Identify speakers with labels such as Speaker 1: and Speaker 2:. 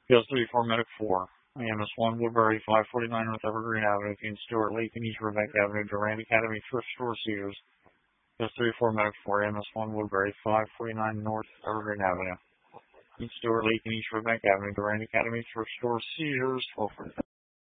Speaker 1: PS34 Medic 4. AMS1 Woodbury 549 North Evergreen Avenue, Dean Stewart Lake and East Burbank Avenue, Durand Academy Thrift Store Sears. PS34 Medic 4. AMS1 Woodbury 549 North Evergreen Avenue, Dean Stewart Lake and East Burbank Avenue, Durand Academy Thrift Store Sears. 12:45.